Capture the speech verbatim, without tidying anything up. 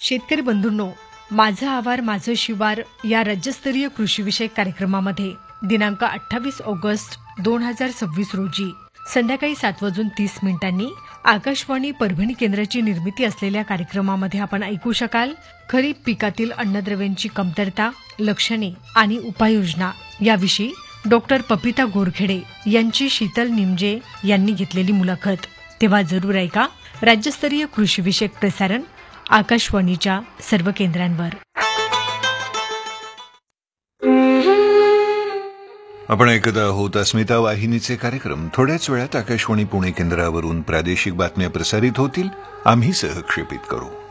शेतकरी बंधूंनो, माझं आवार माझं शिवार या राज्यस्तरीय कृषीविषयक कार्यक्रमामध्ये दिनांक अठ्ठावीस ऑगस्ट दोन हजार सव्वीस रोजी संध्याकाळी सात वाजून तीस मिनिटांनी आकाशवाणी परभणी केंद्राची निर्मिती असलेल्या कार्यक्रमामध्ये आपण ऐकू शकाल खरीप पिकातील अन्नद्रव्यांची कमतरता, लक्षणे आणि उपाययोजना याविषयी डॉक्टर पपिता गोरखेडे यांची शीतल निमजे यांनी घेतलेली मुलाखत. तेव्हा जरूर ऐका राज्यस्तरीय कृषीविषयक प्रसारण आकाशवाणीच्या सर्व केंद्रांवर. आपण ऐकत आहोत अस्मिता वाहिनीचे कार्यक्रम. थोड्याच वेळात आकाशवाणी पुणे केंद्रावरून प्रादेशिक बातम्या प्रसारित होतील. आम्ही सहक्षेपित करू.